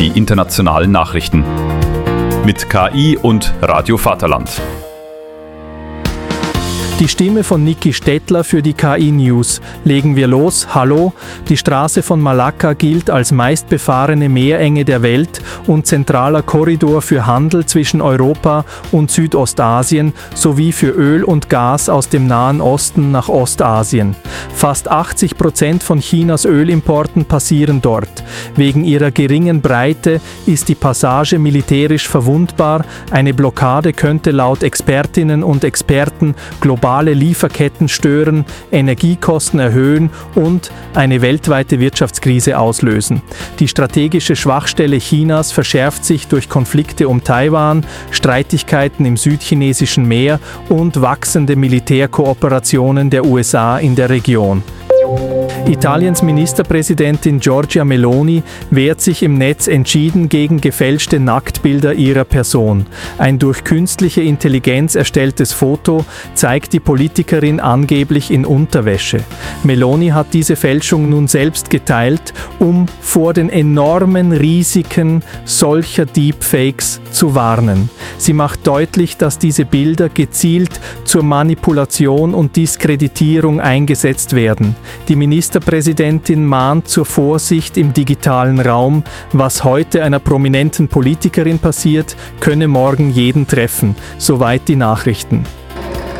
die internationalen Nachrichten. Mit KI und Radio Vaterland. Die Stimme von Niki Stettler für die KI-News. Legen wir los. Hallo. Die Straße von Malakka gilt als meistbefahrene Meerenge der Welt und zentraler Korridor für Handel zwischen Europa und Südostasien sowie für Öl und Gas aus dem Nahen Osten nach Ostasien. Fast 80% von Chinas Ölimporten passieren dort. Wegen ihrer geringen Breite ist die Passage militärisch verwundbar. Eine Blockade könnte laut Expertinnen und Experten globale Lieferketten stören, Energiekosten erhöhen und eine weltweite Wirtschaftskrise auslösen. Die strategische Schwachstelle Chinas verschärft sich durch Konflikte um Taiwan, Streitigkeiten im südchinesischen Meer und wachsende Militärkooperationen der USA in der Region. Italiens Ministerpräsidentin Giorgia Meloni wehrt sich im Netz entschieden gegen gefälschte Nacktbilder ihrer Person. Ein durch künstliche Intelligenz erstelltes Foto zeigt die Politikerin angeblich in Unterwäsche. Meloni hat diese Fälschung nun selbst geteilt, um vor den enormen Risiken solcher Deepfakes zu warnen. Sie macht deutlich, dass diese Bilder gezielt zur Manipulation und Diskreditierung eingesetzt werden. Die Ministerpräsidentin mahnt zur Vorsicht im digitalen Raum. Was heute einer prominenten Politikerin passiert, könne morgen jeden treffen. Soweit die Nachrichten.